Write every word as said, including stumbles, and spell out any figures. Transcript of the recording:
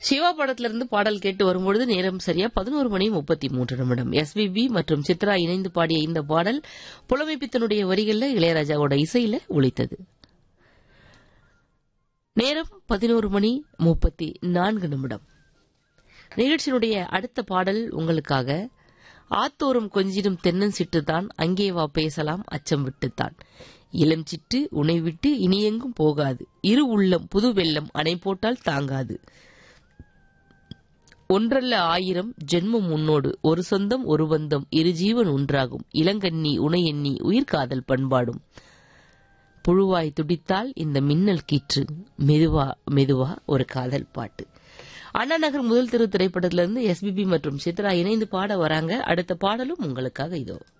சிவா படத்துல இருந்து பாடல் கேட்டு வரும்பொழுது நேரம் சரியா பதினோரு மணி முப்பத்தி மூன்று நிமிடம். எஸ்பிபி மற்றும் சித்ரா இணைந்து பாடிய இந்த பாடல் புலமைப்பித்தனுடைய வரிகள்ல இளையராஜாவோட இசையில ஒலித்தது. நேரம் பதினோரு மணி முப்பத்தி நான்கு நிமிடம். நிகழ்ச்சியினுடைய அடுத்த பாடல் உங்களுக்காக. ஆத்தோறும் கொஞ்சிடும் தென்னன் சிட்டுத்தான், அங்கே வா பேசலாம் அச்சம் விட்டுத்தான். இளம் சிட்டு உனை விட்டு இனியெங்கும் போகாது, இரு உள்ளம் புது வெள்ளம் அணை போட்டால் தாங்காது. ஒன்றல்ல ஆயிரம் ஜென்மம் உன்னோடு, ஒரு சொந்தம் ஒரு பந்தம் இரு ஜீவன் ஒன்றாகும். இளங்கண்ணி உனை எண்ணி உயிர்காதல் பண்பாடும். புழுவாய் துடித்தால் இந்த மின்னல் கீற்று, மெதுவா மெதுவா ஒரு காதல் பாட்டு. அண்ணா நகர் முதல் திரு திரைப்படத்திலிருந்து எஸ்பிபி மற்றும் சித்ரா இணைந்து பாட வராங்க. அடுத்த பாடலும் உங்களுக்காக இதோ.